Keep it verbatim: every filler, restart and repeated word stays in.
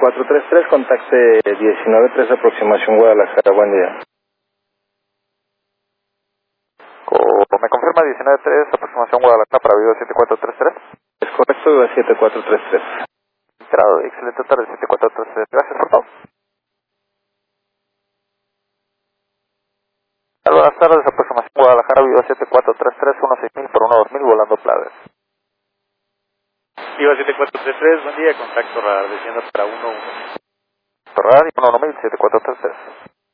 cuatro tres tres, contacte diecinueve tres, aproximación Guadalajara, buen día. ¿Me confirma diecinueve tres, aproximación Guadalajara para Viva siete cuatro tres tres? Es correcto, Viva siete cuatro tres tres. Entrado, excelente tarde, siete cuatro tres tres. Gracias por todo. Buenas tardes, aproximación Guadalajara, Viva siete cuatro tres tres, uno seis mil por uno dos mil, volando Plaves. Viva siete cuatro tres tres, buen día, contacto radar, desciendo para uno uno. Radio uno mil, siete cuatro tres tres.